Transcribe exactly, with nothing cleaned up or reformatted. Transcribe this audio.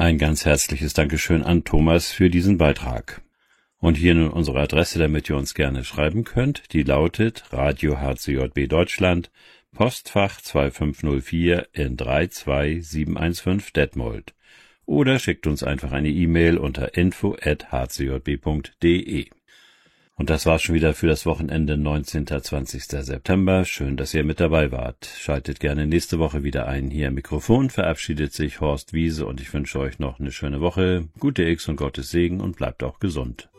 Ein ganz herzliches Dankeschön an Thomas für diesen Beitrag. Und hier nun unsere Adresse, damit ihr uns gerne schreiben könnt. Die lautet Radio H C J B Deutschland, Postfach zwei fünf null vier in drei zwei sieben eins fünf Detmold. Oder schickt uns einfach eine E-Mail unter info at h c j b punkt d e. Und das war's schon wieder für das Wochenende neunzehnten bis zwanzigsten September. Schön, dass ihr mit dabei wart. Schaltet gerne nächste Woche wieder ein. Hier am Mikrofon verabschiedet sich Horst Wiese und ich wünsche euch noch eine schöne Woche. Gute X und Gottes Segen und bleibt auch gesund.